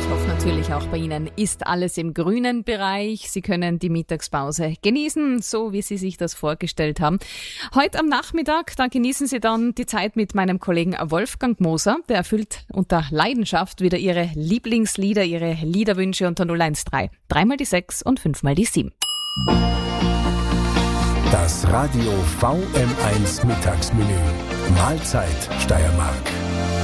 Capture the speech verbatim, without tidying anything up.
Ich hoffe natürlich auch bei Ihnen ist alles im grünen Bereich. Sie können die Mittagspause genießen, so wie Sie sich das vorgestellt haben. Heute am Nachmittag, da genießen Sie dann die Zeit mit meinem Kollegen Wolfgang Moser. Der erfüllt unter Leidenschaft wieder Ihre Lieblingslieder, Ihre Liederwünsche unter null eins drei. Dreimal die sechs und fünfmal die sieben. Das Radio V M eins Mittagsmenü. Mahlzeit Steiermark.